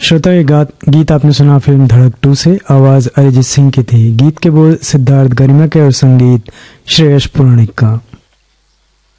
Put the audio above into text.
श्रोता, ये गीत आपने सुना फिल्म धड़क 2 से। आवाज अरिजीत सिंह की थी। गीत के बोल सिद्धार्थ गरिमा के और संगीत श्रेयस पुराणिक का।